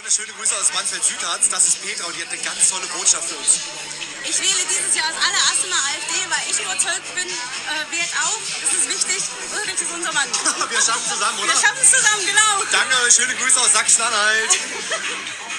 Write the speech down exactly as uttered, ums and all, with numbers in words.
Söhne, schöne Grüße aus Mansfeld-Südharz. Das ist Petra und die hat eine ganz tolle Botschaft für uns. Ich wähle dieses Jahr das allererste Mal AfD, weil ich überzeugt bin, äh, wählt auch, das ist wichtig, Ulrich ist unser Mann. Wir schaffen es zusammen, oder? Wir schaffen es zusammen, genau. Danke, schöne Grüße aus Sachsen-Anhalt.